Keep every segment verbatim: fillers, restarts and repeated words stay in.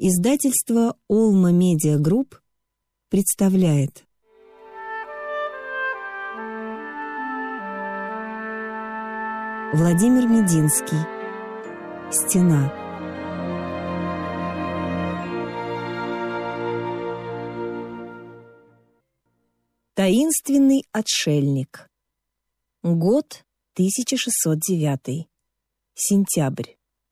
Издательство «Олма Медиа Групп» представляет Владимир Мединский. «Стена». Таинственный отшельник. Год тысяча шестьсот девятый. Сентябрь.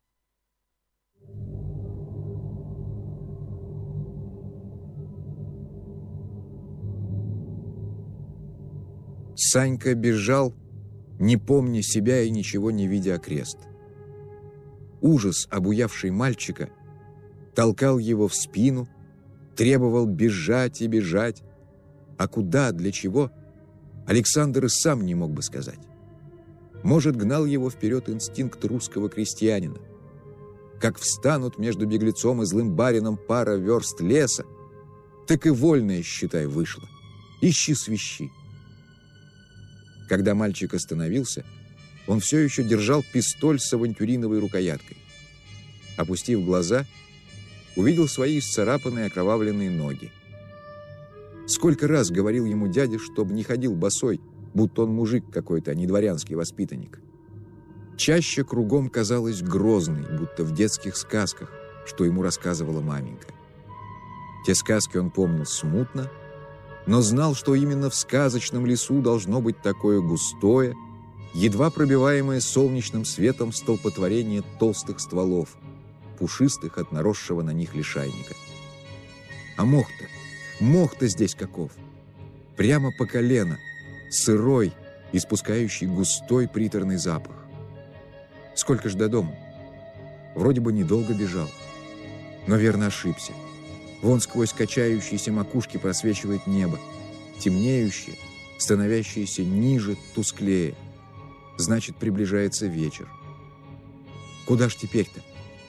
Санька бежал, не помня себя и ничего не видя окрест. Ужас, обуявший мальчика, толкал его в спину, требовал бежать и бежать. А куда, для чего, Александр и сам не мог бы сказать. Может, гнал его вперед инстинкт русского крестьянина. Как встанут между беглецом и злым барином пара верст леса, так и вольное, считай, вышло. Ищи свищи. Когда мальчик остановился, он все еще держал пистоль с авантюриновой рукояткой. Опустив глаза, увидел свои исцарапанные окровавленные ноги. Сколько раз говорил ему дядя, чтобы не ходил босой, будто он мужик какой-то, а не дворянский воспитанник. Чаще кругом казалось грозной, будто в детских сказках, что ему рассказывала маменька. Те сказки он помнил смутно, но знал, что именно в сказочном лесу должно быть такое густое, едва пробиваемое солнечным светом столпотворение толстых стволов, пушистых от наросшего на них лишайника. А мох-то, мох-то здесь каков! Прямо по колено, сырой, испускающий густой приторный запах. Сколько ж до дома? Вроде бы недолго бежал, но верно ошибся. Вон сквозь качающиеся макушки просвечивает небо, темнеющее, становящееся ниже, тусклее. Значит, приближается вечер. Куда ж теперь-то?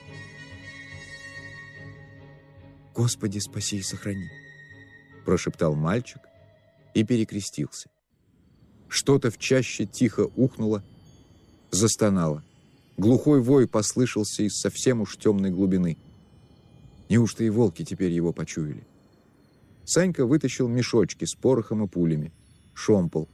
«Господи, спаси и сохрани!» — прошептал мальчик и перекрестился. Что-то в чаще тихо ухнуло, застонало. Глухой вой послышался из совсем уж темной глубины. Неужто и волки теперь его почуяли? Санька вытащил мешочки с порохом и пулями, шомпол.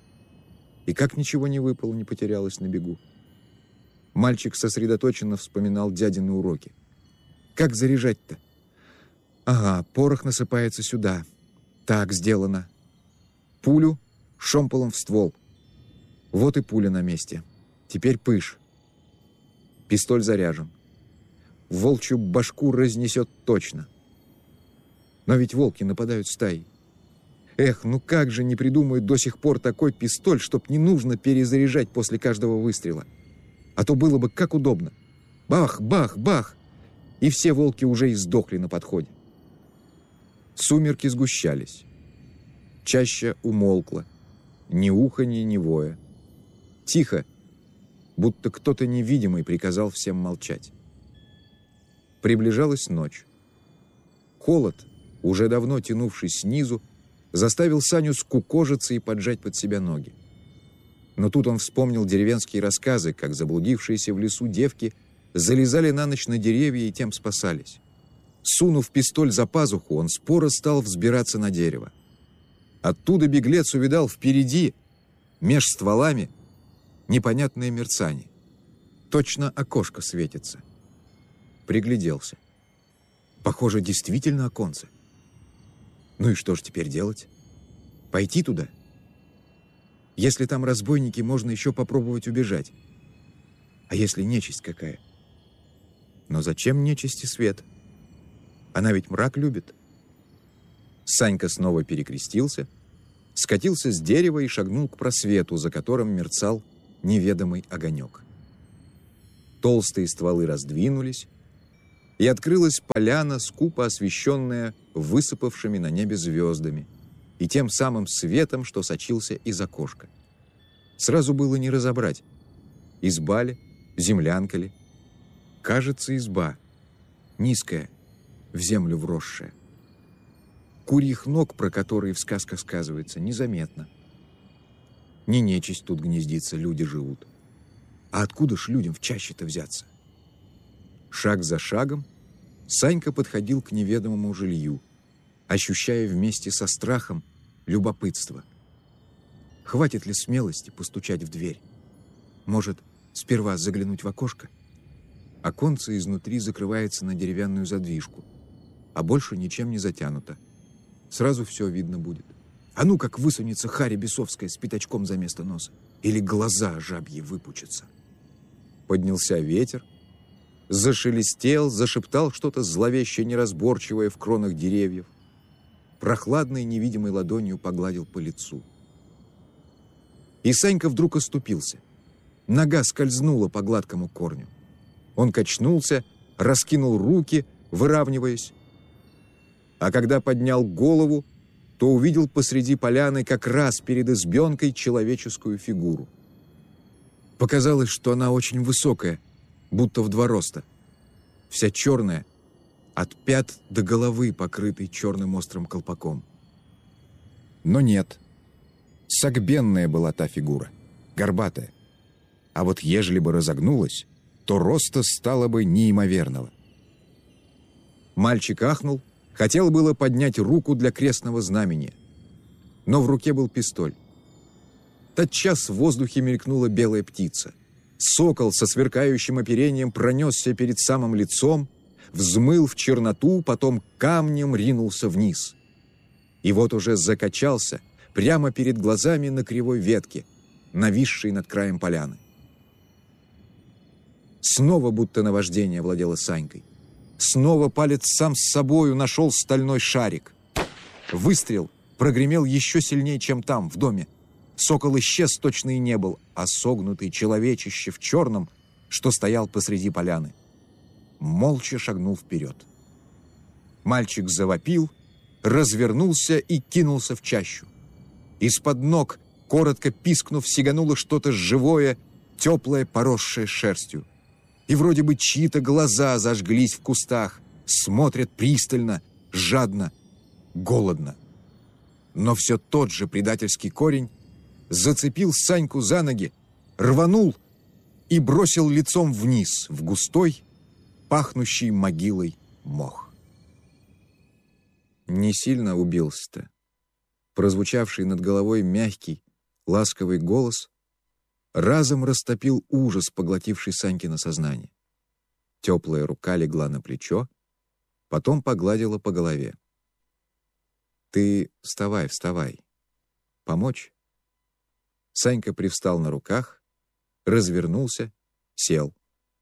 И как ничего не выпало, не потерялось на бегу. Мальчик сосредоточенно вспоминал дядины уроки. Как заряжать-то? Ага, порох насыпается сюда. Так, сделано. Пулю шомполом в ствол. Вот и пуля на месте. Теперь пыш. Пистоль заряжен. Волчью башку разнесет точно. Но ведь волки нападают стаей. Эх, ну как же не придумают до сих пор такой пистоль, чтоб не нужно перезаряжать после каждого выстрела. А то было бы как удобно. Бах, бах, бах! И все волки уже и сдохли на подходе. Сумерки сгущались. Чаща умолкла. Ни уханья, ни воя. Тихо, будто кто-то невидимый приказал всем молчать. Приближалась ночь. Холод, уже давно тянувший снизу, заставил Саню скукожиться и поджать под себя ноги. Но тут он вспомнил деревенские рассказы, как заблудившиеся в лесу девки залезали на ночь на деревья и тем спасались. Сунув пистоль за пазуху, он споро стал взбираться на дерево. Оттуда беглец увидал впереди, меж стволами, непонятное мерцание. Точно окошко светится. Пригляделся. Похоже, действительно оконце. Ну и что ж теперь делать? Пойти туда? Если там разбойники, можно еще попробовать убежать. А если нечисть какая? Но зачем нечисти свет? Она ведь мрак любит. Санька снова перекрестился, скатился с дерева и шагнул к просвету, за которым мерцал неведомый огонек. Толстые стволы раздвинулись, и открылась поляна, скупо освещенная высыпавшими на небе звездами и тем самым светом, что сочился из окошка. Сразу было не разобрать, изба ли, землянка ли. Кажется, изба, низкая, в землю вросшая. Курьих ног, про которые в сказках сказывается, незаметно. Не нечисть тут гнездится, люди живут. А откуда ж людям в чаще-то взяться? Шаг за шагом Санька подходил к неведомому жилью, ощущая вместе со страхом любопытство. Хватит ли смелости постучать в дверь? Может, сперва заглянуть в окошко? Оконце изнутри закрывается на деревянную задвижку, а больше ничем не затянуто. Сразу все видно будет. А ну, как высунется Харя Бесовская с пятачком за место носа. Или глаза жабьи выпучатся. Поднялся ветер, зашелестел, зашептал что-то зловеще неразборчивое в кронах деревьев. Прохладной невидимой ладонью погладил по лицу. И Санька вдруг оступился. Нога скользнула по гладкому корню. Он качнулся, раскинул руки, выравниваясь. А когда поднял голову, то увидел посреди поляны как раз перед избенкой человеческую фигуру. Показалось, что она очень высокая, будто в два роста. Вся черная, от пят до головы покрытой черным острым колпаком. Но нет. Согбенная была та фигура, горбатая. А вот ежели бы разогнулась, то роста стало бы неимоверного. Мальчик ахнул, хотел было поднять руку для крестного знамения, но в руке был пистоль. Тотчас в воздухе мелькнула белая птица. Сокол со сверкающим оперением пронесся перед самым лицом, взмыл в черноту, потом камнем ринулся вниз. И вот уже закачался прямо перед глазами на кривой ветке, нависшей над краем поляны. Снова будто наваждение владело Санькой. Снова палец сам с собою нашел стальной шарик. Выстрел прогремел еще сильнее, чем там, в доме. Сокол исчез, точно и не был, а согнутый человечище в черном, что стоял посреди поляны, молча шагнул вперед. Мальчик завопил, развернулся и кинулся в чащу. Из-под ног, коротко пискнув, сигануло что-то живое, теплое, поросшее шерстью. И вроде бы чьи-то глаза зажглись в кустах, смотрят пристально, жадно, голодно. Но все тот же предательский корень зацепил Саньку за ноги, рванул и бросил лицом вниз, в густой, пахнущий могилой мох. Не сильно убился-то. Прозвучавший над головой мягкий, ласковый голос разом растопил ужас, поглотивший Санькино сознание. Теплая рука легла на плечо, потом погладила по голове. «Ты вставай, вставай. Помочь?» Санька привстал на руках, развернулся, сел.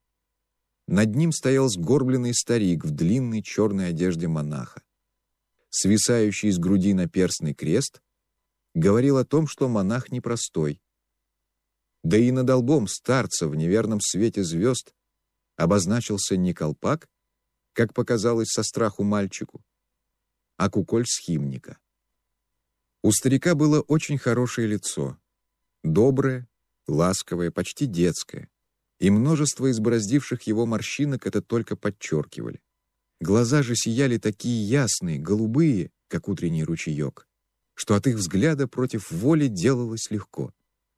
Над ним стоял сгорбленный старик в длинной черной одежде монаха. Свисающий с груди наперстный крест говорил о том, что монах непростой. Да и над лбом старца в неверном свете звезд обозначился не колпак, как показалось со страху мальчику, а куколь схимника. У старика было очень хорошее лицо, доброе, ласковое, почти детское, и множество избороздивших его морщинок это только подчеркивали. Глаза же сияли такие ясные, голубые, как утренний ручеек, что от их взгляда против воли делалось легко.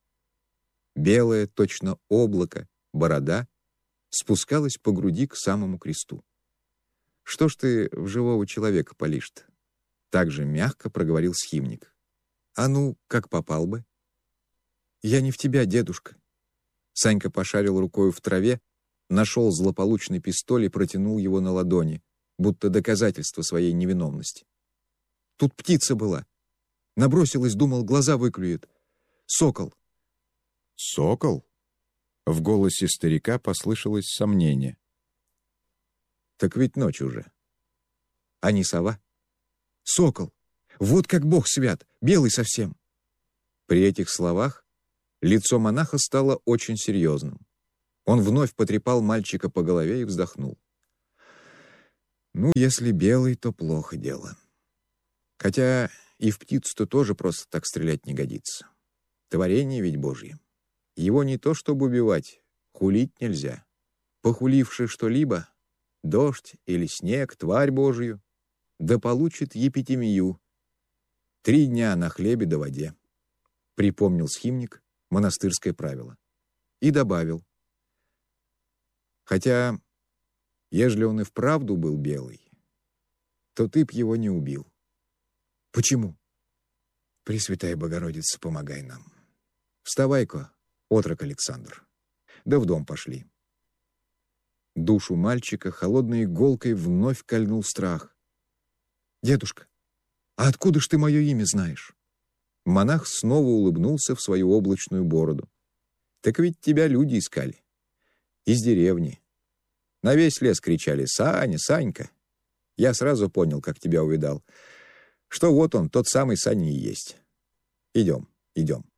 Белая, точно облако, борода спускалась по груди к самому кресту. «Что ж ты в живого человека палишь-то?» Так же мягко проговорил схимник. «А ну, как попал бы?» «Я не в тебя, дедушка». Санька пошарил рукою в траве, нашел злополучный пистоль и протянул его на ладони, будто доказательство своей невиновности. «Тут птица была. Набросилась, думал, глаза выклюет. Сокол». «Сокол?» В голосе старика послышалось сомнение. «Так ведь ночь уже. А не сова?» «Сокол! Вот как Бог свят, белый совсем!» При этих словах лицо монаха стало очень серьезным. Он вновь потрепал мальчика по голове и вздохнул. «Ну, если белый, то плохо дело. Хотя и в птицу-то тоже просто так стрелять не годится. Творение ведь Божье. Его не то чтобы убивать, хулить нельзя. Похуливши что-либо, дождь или снег, тварь Божию, да получит епитемию. Три дня на хлебе да воде», — припомнил схимник монастырское правило. И добавил. «Хотя Ежели он и вправду был белый, то ты б его не убил. Почему? Пресвятая Богородица, помогай нам. Вставай-ка, отрок Александр, да в дом пошли. Душу мальчика холодной иголкой вновь кольнул страх. «Дедушка, а откуда ж ты мое имя знаешь?» Монах снова улыбнулся в свою облачную бороду. «Так ведь тебя люди искали. Из деревни. На весь лес кричали: «Саня, Санька!» Я сразу понял, как тебя увидал, что вот он, тот самый Саня и есть. Идем, идем».